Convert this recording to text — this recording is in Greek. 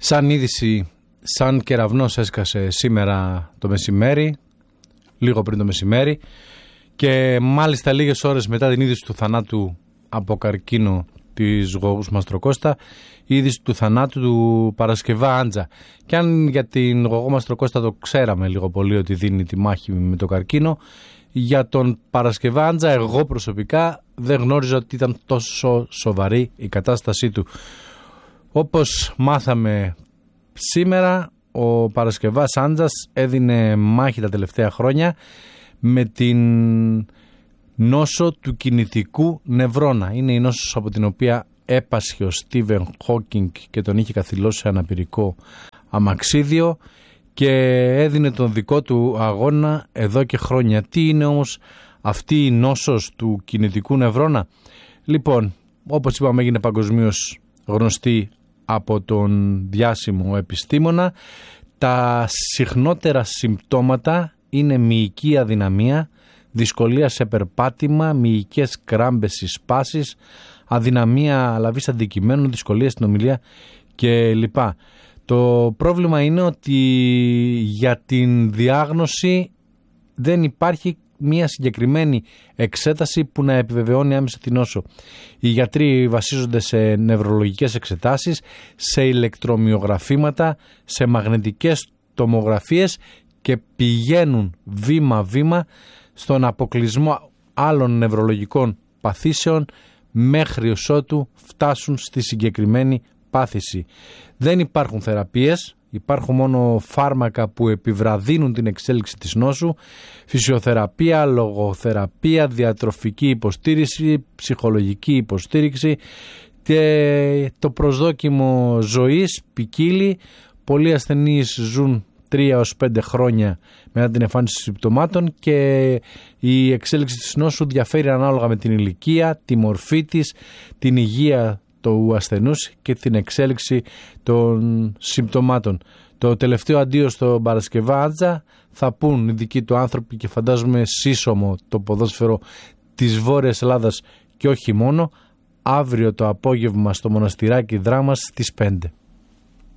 Σαν είδηση, σαν κεραυνός έσκασε σήμερα το μεσημέρι, λίγο πριν το μεσημέρι, και μάλιστα λίγες ώρες μετά την είδηση του θανάτου από καρκίνο της Γογούς Μαστροκώστα, η είδηση του θανάτου του Παρασκευά Άντζα. Και αν για την Γογό Μαστροκώστα το ξέραμε λίγο πολύ ότι δίνει τη μάχη με το καρκίνο, για τον Παρασκευά Άντζα εγώ προσωπικά δεν γνώριζα ότι ήταν τόσο σοβαρή η κατάστασή του. Όπως μάθαμε σήμερα, ο Παρασκευάς Άντζας έδινε μάχη τα τελευταία χρόνια με την νόσο του κινητικού νευρώνα. Είναι η νόσος από την οποία έπασχε ο Στίβεν Χόκινγκ και τον είχε καθυλώσει σε αναπηρικό αμαξίδιο και έδινε τον δικό του αγώνα εδώ και χρόνια. Τι είναι όμως αυτή η νόσος του κινητικού νευρώνα? Λοιπόν, όπως είπαμε, έγινε παγκοσμίως γνωστή από τον διάσημο επιστήμονα. Τα συχνότερα συμπτώματα είναι μυϊκή αδυναμία, δυσκολία σε περπάτημα, μυϊκές κράμπες ή σπάσεις, αδυναμία λαβής αντικειμένων, δυσκολία στην ομιλία κλπ. Το πρόβλημα είναι ότι για την διάγνωση δεν υπάρχει μια συγκεκριμένη εξέταση που να επιβεβαιώνει άμεσα την νόσο. Οι γιατροί βασίζονται σε νευρολογικές εξετάσεις, σε ηλεκτρομυογραφήματα, σε μαγνητικές τομογραφίες και πηγαίνουν βήμα-βήμα στον αποκλεισμό άλλων νευρολογικών παθήσεων μέχρι ότου φτάσουν στη συγκεκριμένη πάθηση. Δεν υπάρχουν θεραπείες, υπάρχουν μόνο φάρμακα που επιβραδύνουν την εξέλιξη της νόσου, φυσιοθεραπεία, λογοθεραπεία, διατροφική υποστήριξη, ψυχολογική υποστήριξη, και το προσδόκιμο ζωής ποικίλει. Πολλοί ασθενείς ζουν 3-5 χρόνια μετά την εμφάνιση συμπτωμάτων και η εξέλιξη της νόσου διαφέρει ανάλογα με την ηλικία, τη μορφή της, την υγεία του ασθενούς και την εξέλιξη των συμπτωμάτων. Το τελευταίο αντίο στον Παρασκευά Άντζα θα πούν οι δικοί του άνθρωποι, και φαντάζομαι σύσσωμο το ποδόσφαιρο της Βόρειας Ελλάδας και όχι μόνο, αύριο το απόγευμα στο Μοναστηράκι Δράμας στις 5.